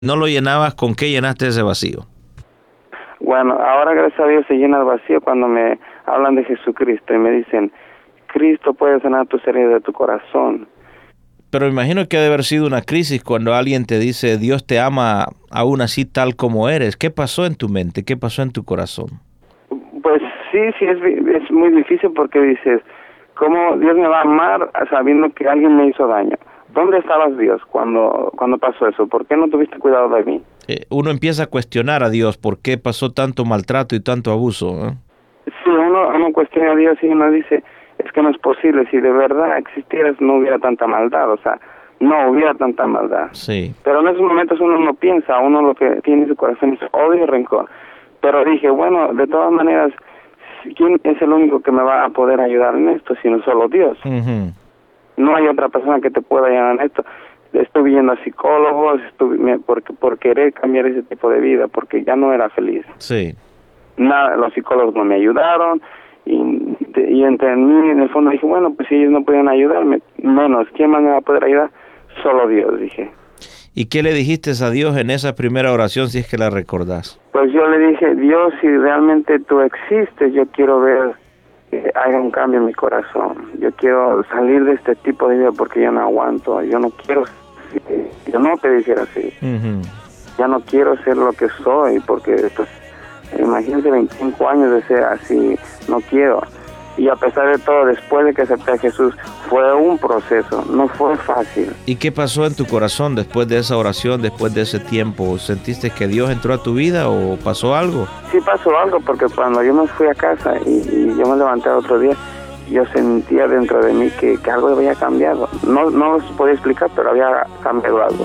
no lo llenabas, ¿con qué llenaste ese vacío? Bueno, ahora gracias a Dios se llena el vacío cuando me hablan de Jesucristo y me dicen, Cristo puede sanar tus heridas de tu corazón. Pero imagino que ha de haber sido una crisis cuando alguien te dice, Dios te ama aún así tal como eres. ¿Qué pasó en tu mente? ¿Qué pasó en tu corazón? Pues sí, es muy difícil porque dices, ¿cómo Dios me va a amar sabiendo que alguien me hizo daño? ¿Dónde estabas, Dios, cuando pasó eso? ¿Por qué no tuviste cuidado de mí? Uno empieza a cuestionar a Dios por qué pasó tanto maltrato y tanto abuso, ¿eh? Sí, uno cuestiona a Dios y uno dice, es que no es posible, si de verdad existieras no hubiera tanta maldad, o sea, no hubiera tanta maldad. Sí. Pero en esos momentos uno no piensa, uno lo que tiene en su corazón es odio y rencor. Pero dije, bueno, de todas maneras, ¿quién es el único que me va a poder ayudar en esto, sino solo Dios? Uh-huh. No hay otra persona que te pueda ayudar en esto. Estuve yendo a psicólogos, por querer cambiar ese tipo de vida, porque ya no era feliz. Sí. Nada, los psicólogos no me ayudaron, y entre mí, en el fondo, dije, bueno, pues si ellos no podían ayudarme, menos, ¿quién más me va a poder ayudar? Solo Dios, dije. ¿Y qué le dijiste a Dios en esa primera oración, si es que la recordás? Pues yo le dije, Dios, si realmente tú existes, yo quiero ver que haya un cambio en mi corazón. Yo quiero salir de este tipo de vida porque yo no aguanto. Yo no quiero, yo no te dijera así. Uh-huh. Ya no quiero ser lo que soy porque, pues, imagínate 25 años de ser así, no quiero. Y a pesar de todo, después de que acepté a Jesús, fue un proceso, no fue fácil. ¿Y qué pasó en tu corazón después de esa oración, después de ese tiempo? ¿Sentiste que Dios entró a tu vida o pasó algo? Sí pasó algo, porque cuando yo me fui a casa y yo me levanté el otro día, yo sentía dentro de mí que algo había cambiado. No los podía explicar, pero había cambiado algo.